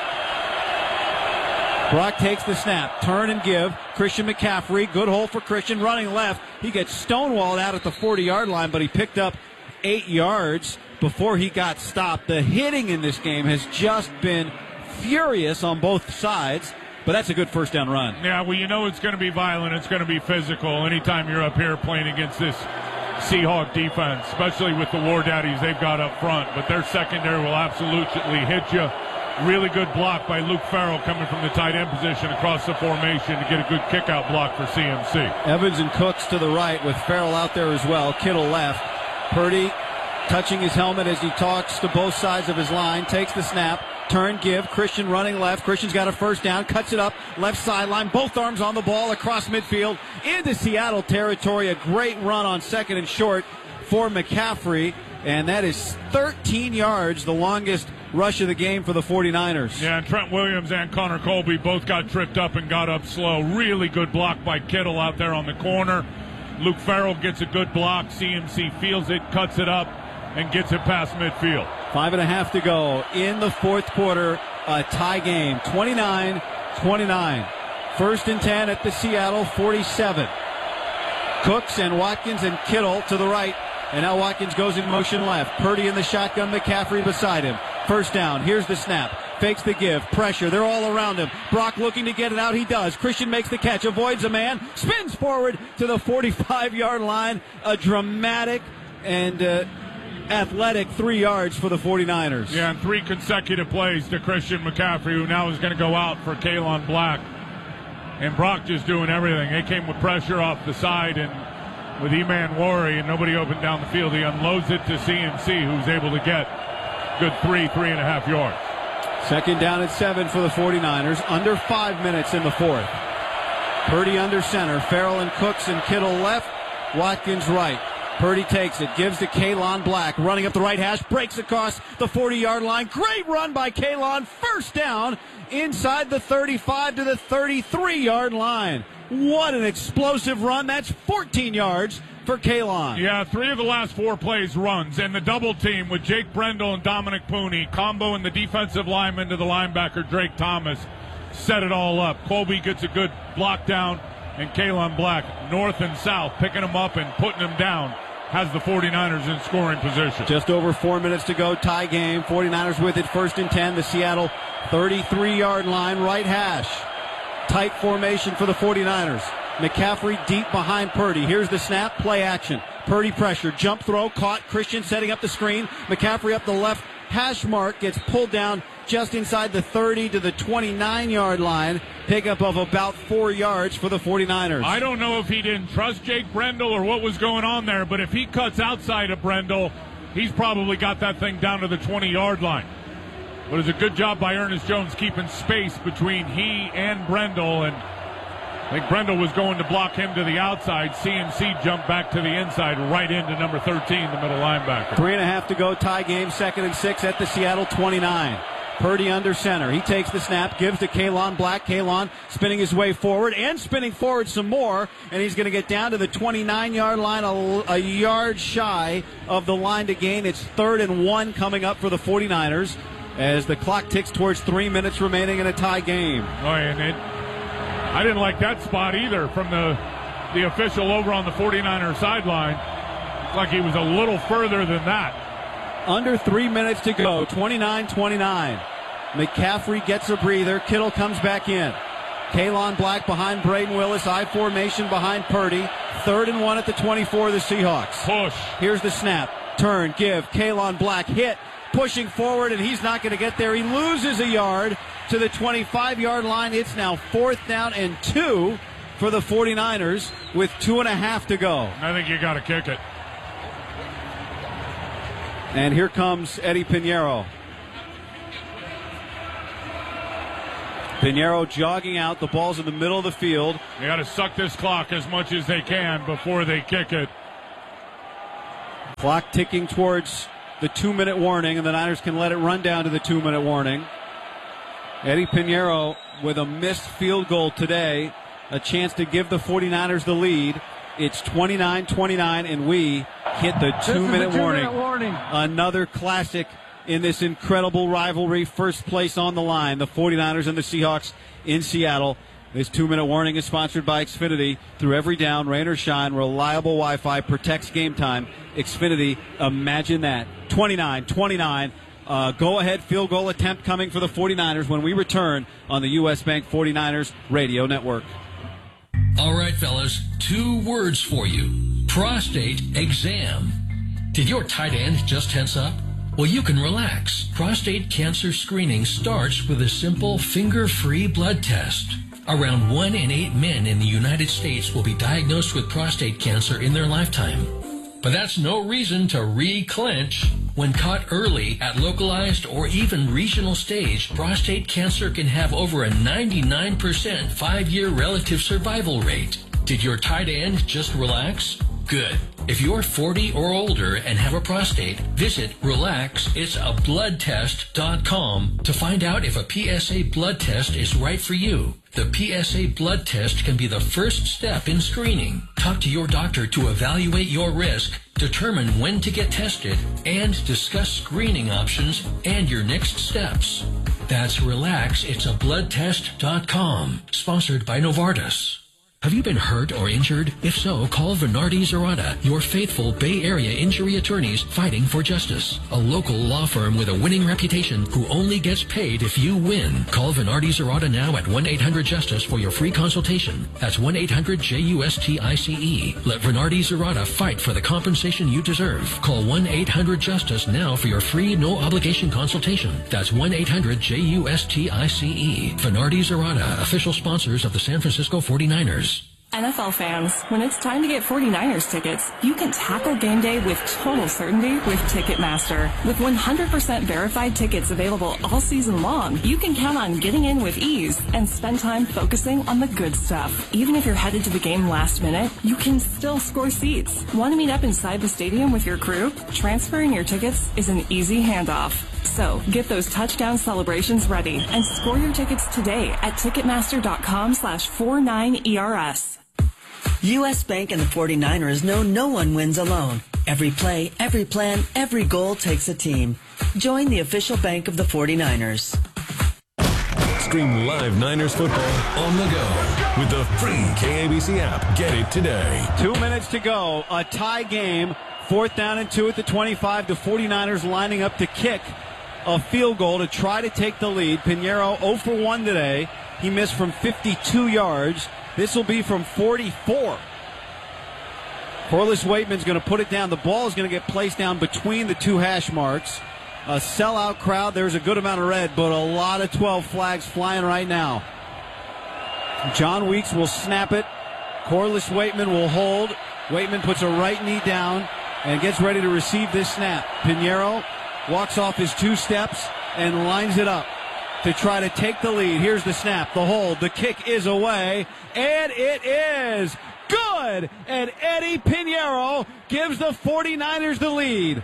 Brock takes the snap. Turn and give. Christian McCaffrey. Good hole for Christian. Running left. He gets stonewalled out at the 40-yard line, but he picked up 8 yards before he got stopped. The hitting in this game has just been furious on both sides, but that's a good first down run. Yeah, well, you know it's going to be violent. It's going to be physical anytime you're up here playing against this Seahawk defense, especially with the War Daddies they've got up front. But their secondary will absolutely hit you. Really good block by Luke Farrell coming from the tight end position across the formation to get a good kick-out block for CMC. Evans and Cooks to the right with Farrell out there as well. Kittle left. Purdy touching his helmet as he talks to both sides of his line. Takes the snap. Turn, give. Christian running left. Christian's got a first down. Cuts it up. Left sideline. Both arms on the ball across midfield into Seattle territory. A great run on second and short for McCaffrey. And that is 13 yards, the longest rush of the game for the 49ers. Yeah, and Trent Williams and Connor Colby both got tripped up and got up slow. Really good block by Kittle out there on the corner. Luke Farrell gets a good block. CMC feels it, cuts it up, and gets it past midfield. 5.5 to go in the fourth quarter. A tie game, 29-29. First and 10 at the Seattle 47. Cooks and Watkins and Kittle to the right. And now Watkins goes in motion left. Purdy in the shotgun, McCaffrey beside him. First down. Here's the snap. Fakes the give. Pressure. They're all around him. Brock looking to get it out. He does. Christian makes the catch. Avoids a man. Spins forward to the 45-yard line. A dramatic and athletic 3 yards for the 49ers. Yeah, and 3 consecutive plays to Christian McCaffrey, who now is going to go out for Kalon Black. And Brock just doing everything. They came with pressure off the side and with E-Man Worry and nobody open down the field. He unloads it to CMC, who's able to get good 3.5 yards. Second down at 7 for the 49ers. Under 5 minutes in the fourth. Purdy under center. Farrell and Cooks and Kittle left. Watkins right. Purdy takes it. Gives to Kalon Black. Running up the right hash. Breaks across the 40-yard line. Great run by Kalon. First down inside the 35 to the 33-yard line. What an explosive run. That's 14 yards for Kalon. Yeah, 3 of the last 4 plays runs. And the double team with Jake Brendel and Dominic Pooney, comboing the defensive lineman to the linebacker Drake Thomas, set it all up. Colby gets a good block down, and Kalon Black, north and south, picking him up and putting him down, has the 49ers in scoring position. Just over 4 minutes to go, tie game. 49ers with it, first and 10, the Seattle 33-yard line, right hash. Tight formation for the 49ers. McCaffrey deep behind Purdy. Here's the snap, play action. Purdy pressure, jump throw, caught. Christian setting up the screen. McCaffrey up the left hash mark, gets pulled down just inside the 30 to the 29-yard line. Pickup of about 4 yards for the 49ers. I don't know if he didn't trust Jake Brendel or what was going on there, but if he cuts outside of Brendel, he's probably got that thing down to the 20-yard line. But it's a good job by Ernest Jones keeping space between he and Brendel, and I think Brendel was going to block him to the outside. CMC jumped back to the inside, right into number 13, the middle linebacker. 3.5 to go, tie game, second and 6 at the Seattle 29. Purdy under center. He takes the snap, gives to Kalon Black. Kalon spinning his way forward and spinning forward some more, and he's going to get down to the 29-yard line, a yard shy of the line to gain. It's 3rd and 1 coming up for the 49ers as the clock ticks towards 3 minutes remaining in a tie game. Oh, and I didn't like that spot either from the official over on the 49er sideline. Looked like he was a little further than that. Under 3 minutes to go, 29-29. McCaffrey gets a breather. Kittle comes back in. Kalon Black behind Braden Willis. I formation behind Purdy. 3rd and 1 at the 24 of the Seahawks. Push. Here's the snap. Turn, give. Kalon Black hit. Pushing forward, and he's not going to get there. He loses a yard to the 25-yard line. It's now 4th down and 2 for the 49ers with 2.5 to go. I think you got to kick it. And here comes Eddie Pinheiro. Pinheiro jogging out. The ball's in the middle of the field. They got to suck this clock as much as they can before they kick it. Clock ticking towards the 2-minute warning, and the Niners can let it run down to the 2-minute warning. Eddie Pinheiro with a missed field goal today. A chance to give the 49ers the lead. It's 29-29, and we hit the 2-minute warning. Another classic in this incredible rivalry. First place on the line, the 49ers and the Seahawks in Seattle. This 2-minute warning is sponsored by Xfinity. Through every down, rain or shine, reliable Wi-Fi protects game time. Xfinity, imagine that. 29-29. Go-ahead field goal attempt coming for the 49ers when we return on the U.S. Bank 49ers Radio Network. All right, fellas, 2 words for you. Prostate exam. Did your tight end just tense up? Well, you can relax. Prostate cancer screening starts with a simple finger-free blood test. Around 1 in 8 men in the United States will be diagnosed with prostate cancer in their lifetime. But that's no reason to re-clench. When caught early at localized or even regional stage, prostate cancer can have over a 99% 5-year relative survival rate. Did your tight end just relax? Good. If you're 40 or older and have a prostate, visit RelaxIt'sABloodTest.com to find out if a PSA blood test is right for you. The PSA blood test can be the first step in screening. Talk to your doctor to evaluate your risk, determine when to get tested, and discuss screening options and your next steps. That's RelaxIt'sABloodTest.com, sponsored by Novartis. Have you been hurt or injured? If so, call Venardi Zerata, your faithful Bay Area injury attorneys fighting for justice. A local law firm with a winning reputation who only gets paid if you win. Call Venardi Zerata now at 1-800-JUSTICE for your free consultation. That's 1-800-JUSTICE. Let Venardi Zerata fight for the compensation you deserve. Call 1-800-JUSTICE now for your free no-obligation consultation. That's 1-800-JUSTICE. Venardi Zerata, official sponsors of the San Francisco 49ers. NFL fans, when it's time to get 49ers tickets, you can tackle game day with total certainty with Ticketmaster. With 100% verified tickets available all season long, you can count on getting in with ease and spend time focusing on the good stuff. Even if you're headed to the game last minute, you can still score seats. Want to meet up inside the stadium with your crew? Transferring your tickets is an easy handoff. So, get those touchdown celebrations ready and score your tickets today at Ticketmaster.com/49ERS. U.S. Bank and the 49ers know no one wins alone. Every play, every plan, every goal takes a team. Join the official bank of the 49ers. Stream live Niners football on the go with the free KABC app. Get it today. 2 minutes to go. A tie game. 4th down and 2 at the 25. The 49ers lining up to kick a field goal to try to take the lead. Pinheiro 0 for 1 today. He missed from 52 yards. This will be from 44. Corliss Waitman's going to put it down. The ball is going to get placed down between the 2 hash marks. A sellout crowd. There's a good amount of red, but a lot of 12 flags flying right now. John Weeks will snap it. Corliss Waitman will hold. Waitman puts a right knee down and gets ready to receive this snap. Pinheiro walks off his 2 steps and lines it up to try to take the lead. Here's the snap, the hold, the kick is away, and it is good! And Eddie Pinheiro gives the 49ers the lead,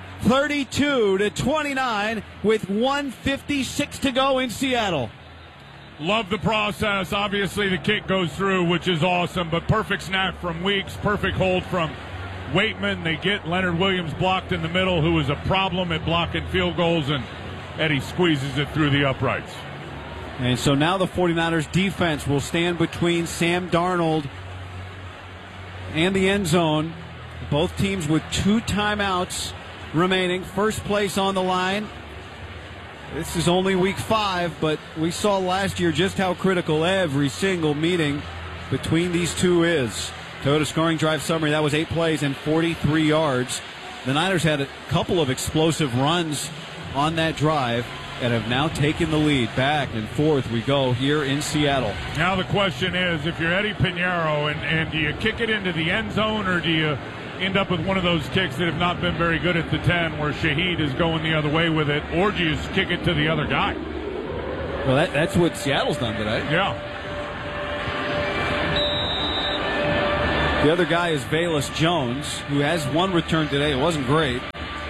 32-29, with 1:56 to go in Seattle. Love the process. Obviously, the kick goes through, which is awesome, but perfect snap from Weeks, perfect hold from Waitman. They get Leonard Williams blocked in the middle, who is a problem at blocking field goals, and Eddie squeezes it through the uprights. And so now the 49ers defense will stand between Sam Darnold and the end zone. Both teams with 2 timeouts remaining. First place on the line. This is only week 5, but we saw last year just how critical every single meeting between these two is. Toyota scoring drive summary, that was 8 plays and 43 yards. The Niners had a couple of explosive runs on that drive and have now taken the lead. Back and forth we go here in Seattle. Now the question is, if you're Eddie Pinheiro, and do you kick it into the end zone, or do you end up with one of those kicks that have not been very good at the 10, where Shaheed is going the other way with it, or do you just kick it to the other guy? Well, that's what Seattle's done today. Yeah. The other guy is Velus Jones, who has one return today. It wasn't great.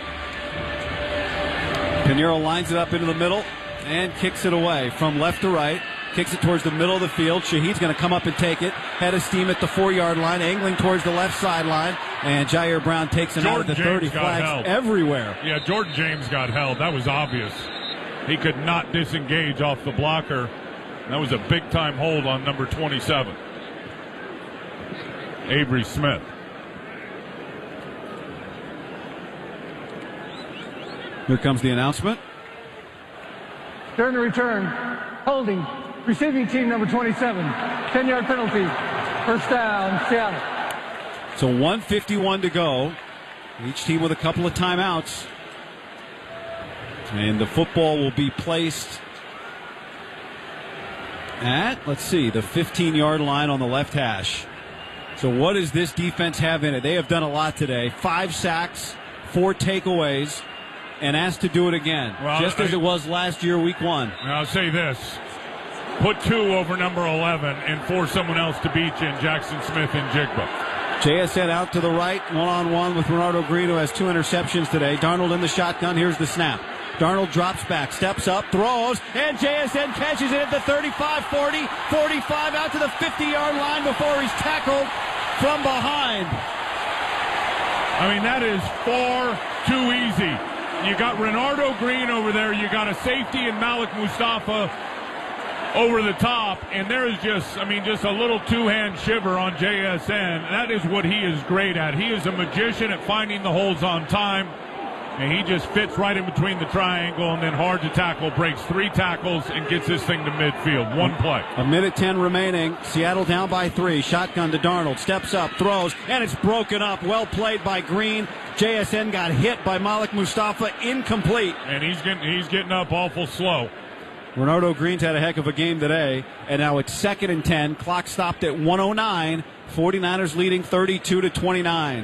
Pinheiro lines it up into the middle and kicks it away from left to right. Kicks it towards the middle of the field. Shaheed's going to come up and take it. Head of steam at the 4-yard line, angling towards the left sideline. And Jair Brown takes him out at the 30. Flags everywhere. Yeah, Jordan James got held. That was obvious. He could not disengage off the blocker. That was a big-time hold on number 27. Avery Smith. Here comes the announcement. During the return, holding, receiving team number 27, 10-yard penalty, first down, Seattle. So 1:51 to go. Each team with a couple of timeouts. And the football will be placed at, let's see, the 15-yard line on the left hash. So what does this defense have in it? They have done a lot today. 5 sacks, 4 takeaways, and asked to do it again, just as it was last year, week 1. I'll say this. Put 2 over number 11 and force someone else to beat you in Jackson Smith and Jigba. JSN out to the right, one-on-one with Renardo Green, who has 2 interceptions today. Darnold in the shotgun. Here's the snap. Darnold drops back, steps up, throws, and JSN catches it at the 35, 40, 45, out to the 50-yard line before he's tackled from behind. I mean, that is far too easy. You got Renardo Green over there. You got a safety and Malik Mustafa over the top, and there is just a little two-hand shiver on JSN. That is what he is great at. He is a magician at finding the holes on time, and he just fits right in between the triangle, and then hard to tackle, breaks 3 tackles, and gets this thing to midfield. 1 play. 1:10 remaining. Seattle down by 3. Shotgun to Darnold. Steps up, throws, and it's broken up. Well played by Green. JSN got hit by Malik Mustafa. Incomplete. And he's getting up awful slow. Renardo Green's had a heck of a game today, and now it's 2nd and 10. Clock stopped at 1:09. 49ers leading 32-29.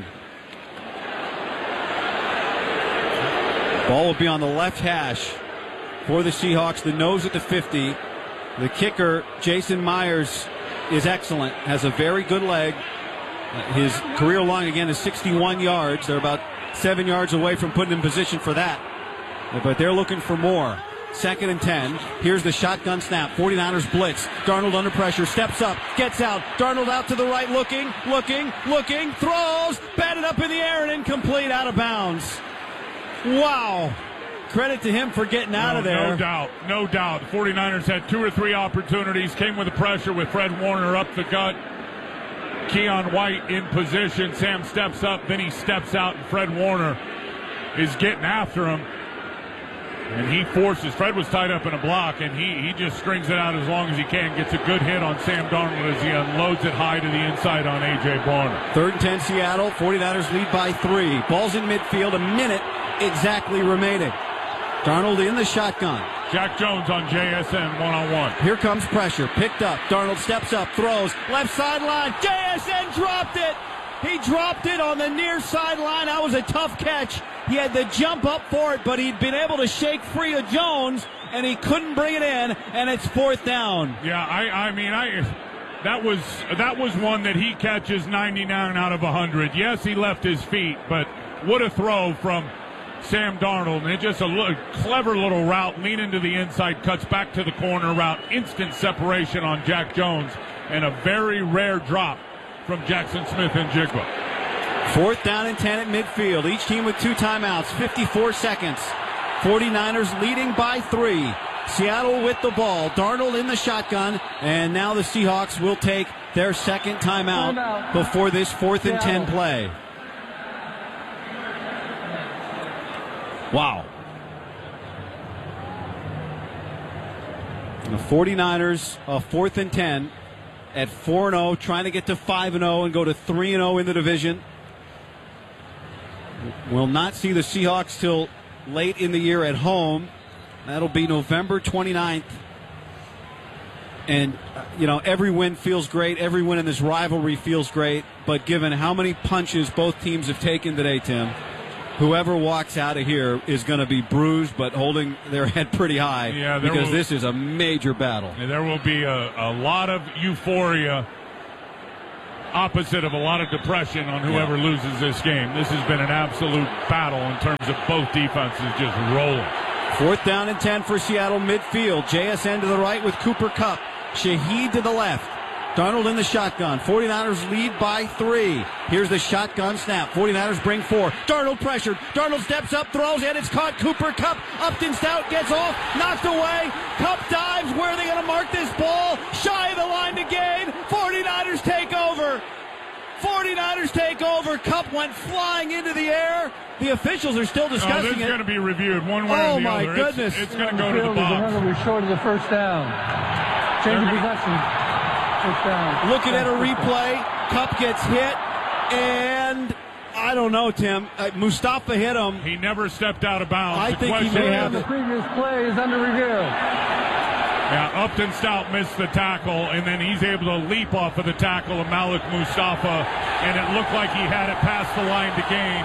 Ball will be on the left hash for the Seahawks. The nose at the 50. The kicker, Jason Myers, is excellent. Has a very good leg. His career long, again, is 61 yards. They're about 7 yards away from putting in position for that. But they're looking for more. 2nd and 10. Here's the shotgun snap. 49ers blitz. Darnold under pressure. Steps up. Gets out. Darnold out to the right. Looking. Throws. Batted up in the air and incomplete, out of bounds. Wow. Credit to him for getting out of there. No doubt. The 49ers had 2 or 3 opportunities. Came with the pressure with Fred Warner up the gut. Keon White in position. Sam steps up. Then he steps out, and Fred Warner is getting after him. And he forces. Fred was tied up in a block, and he just strings it out as long as he can. Gets a good hit on Sam Darnold as he unloads it high to the inside on A.J. Barner. 3rd and 10 Seattle. 49ers lead by 3. Ball's in midfield. A minute exactly remaining. Darnold in the shotgun. Jack Jones on JSN one-on-one. Here comes pressure. Picked up. Darnold steps up. Throws. Left sideline. JSN dropped it. He dropped it on the near sideline. That was a tough catch. He had to jump up for it, but he'd been able to shake free of Jones, and he couldn't bring it in, and it's 4th down. Yeah, that was one that he catches 99 out of 100. Yes, he left his feet, but what a throw from Sam Darnold. And it's just a clever little route, lean into the inside, cuts back to the corner route, instant separation on Jack Jones, and a very rare drop from Jackson Smith and Jigba. 4th down and 10 at midfield. Each team with 2 timeouts, 54 seconds. 49ers leading by 3. Seattle with the ball. Darnold in the shotgun, and now the Seahawks will take their 2nd timeout before this 4th and 10 play. Wow. The 49ers, 4th and 10 at 4-0, trying to get to 5-0 and go to 3-0 in the division. We'll not see the Seahawks till late in the year at home. That'll be November 29th. And, every win feels great. Every win in this rivalry feels great. But given how many punches both teams have taken today, Tim, whoever walks out of here is going to be bruised but holding their head pretty high because this is a major battle. There will be a lot of euphoria opposite of a lot of depression on whoever loses this game. This has been an absolute battle in terms of both defenses just rolling. 4th down and 10 for Seattle midfield. JSN to the right with Cooper Kupp. Shaheed to the left. Darnold in the shotgun. 49ers lead by 3. Here's the shotgun snap. 49ers bring 4. Darnold pressured. Darnold steps up, throws, and it's caught. Cooper Kupp. Upton Stout gets off, knocked away. Kupp dives. Where are they going to mark this ball? Shy of the line to gain. 49ers take over. 49ers take over. Kupp went flying into the air. The officials are still discussing this is it. going to be reviewed one way or the other. Oh, my goodness. It's going to go to the box. We're short of the first down. Change of possession. First down. Looking at a replay. Kupp gets hit, and I don't know, Tim. Mustafa hit him. He never stepped out of bounds. I think he may have it. The previous play is under review. Yeah, Upton Stout missed the tackle, and then he's able to leap off of the tackle of Malik Mustafa, and it looked like he had it past the line to gain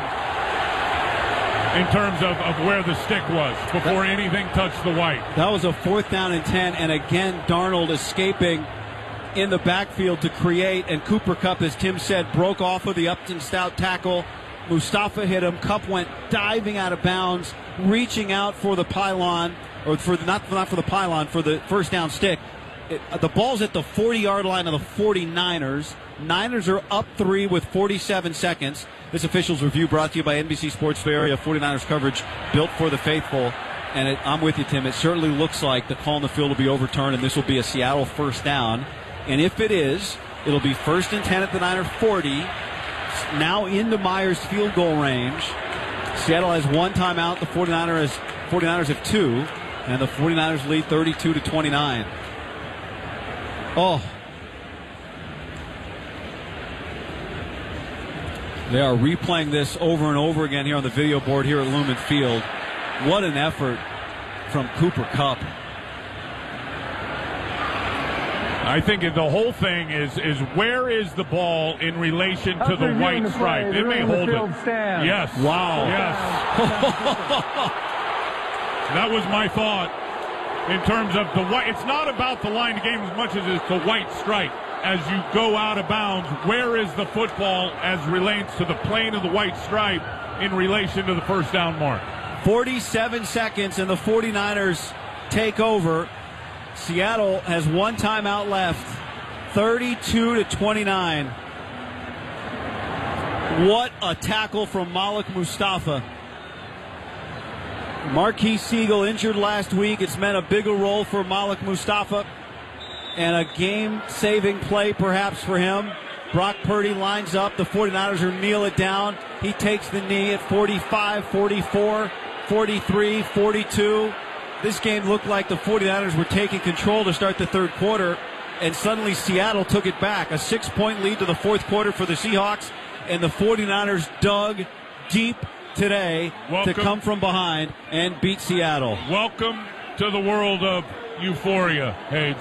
in terms of where the stick was before anything touched the white. That was a 4th down and 10, and again, Darnold escaping in the backfield to create, and Cooper Kupp, as Tim said, broke off of the Upton Stout tackle. Mustafa hit him. Kupp went diving out of bounds, reaching out for the pylon, or for not for the pylon, for the first down stick. The ball's at the 40-yard line of the 49ers. Niners are up 3 with 47 seconds. This officials review brought to you by NBC Sports Bay Area 49ers coverage built for the faithful. And I'm with you, Tim. It certainly looks like the call on the field will be overturned, and this will be a Seattle first down. And if it is, it'll be 1st and 10 at the Niner 40. Now into Myers' field goal range. Seattle has 1 timeout. The 49ers have 2. And the 49ers lead 32-29. Oh. They are replaying this over and over again here on the video board here at Lumen Field. What an effort from Cooper Kupp. I think the whole thing is where is the ball in relation to the white stripe? It may hold it. Stand. Yes. Wow. Yes. That was my thought in terms of the white. It's not about the line of game as much as it's the white stripe. As you go out of bounds, where is the football as relates to the plane of the white stripe in relation to the first down mark? 47 seconds and the 49ers take over. Seattle has 1 timeout left. 32-29. What a tackle from Malik Mustafa. Marquis Siegel injured last week. It's meant a bigger role for Malik Mustafa and a game-saving play perhaps for him. Brock Purdy lines up. The 49ers are kneel it down. He takes the knee at 45, 44, 43, 42. This game looked like the 49ers were taking control to start the third quarter, and suddenly Seattle took it back. A 6-point lead to the fourth quarter for the Seahawks, and the 49ers dug deep today to come from behind and beat Seattle. Welcome to the world of euphoria, Hades.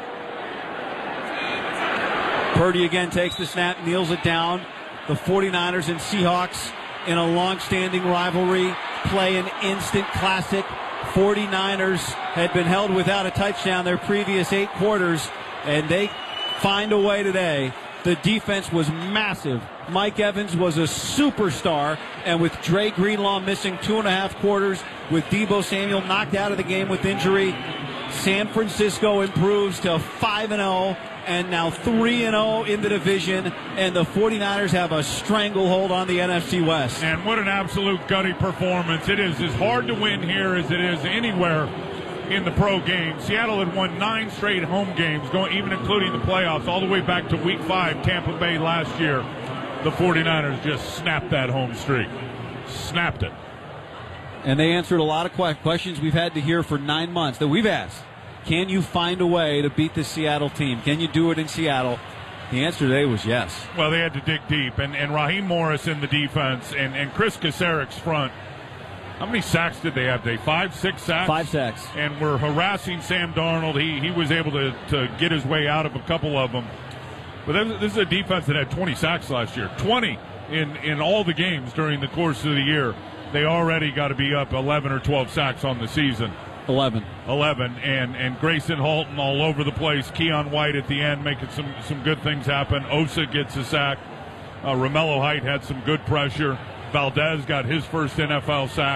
Purdy again takes the snap, kneels it down. The 49ers and Seahawks in a long-standing rivalry play an instant classic. 49ers had been held without a touchdown their previous 8 quarters, and they find a way today. The defense was massive. Mike Evans was a superstar, and with Dre Greenlaw missing 2.5 quarters, with Deebo Samuel knocked out of the game with injury, San Francisco improves to 5-0 and now 3-0 in the division, and the 49ers have a stranglehold on the NFC West. And what an absolute gutty performance. It is as hard to win here as it is anywhere in the pro game. Seattle had won 9 straight home games, even including the playoffs, all the way back to Week 5, Tampa Bay last year. The 49ers just snapped that home streak. Snapped it. And they answered a lot of questions we've had to hear for 9 months that we've asked. Can you find a way to beat this Seattle team? Can you do it in Seattle? The answer today was yes. Well, they had to dig deep. And Raheem Morris in the defense and Chris Kaceric's front How many sacks did they have today? 5, 6 sacks? 5 sacks. And were harassing Sam Darnold. He was able to get his way out of a couple of them. But this is a defense that had 20 sacks last year. 20 in all the games during the course of the year. They already got to be up 11 or 12 sacks on the season. 11. And Grayson Halton all over the place. Keon White at the end making some good things happen. Osa gets a sack. Romello Height had some good pressure. Valdez got his first NFL sack.